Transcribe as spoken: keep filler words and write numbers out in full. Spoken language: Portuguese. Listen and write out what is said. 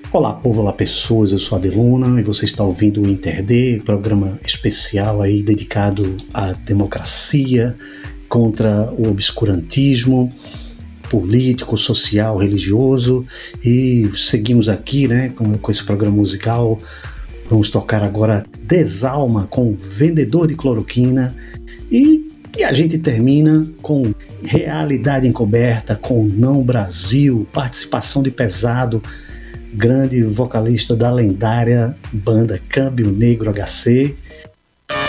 Olá povo, olá pessoas, eu sou a Adeluna e você está ouvindo o InterD, programa especial aí dedicado à democracia, contra o obscurantismo político, social, religioso, e seguimos aqui, né, com, com esse programa musical. Vamos tocar agora Desalma com Vendedor de Cloroquina e, e a gente termina com Realidade Encoberta com Não Brasil, participação de Pesado, grande vocalista da lendária banda Câmbio Negro H C,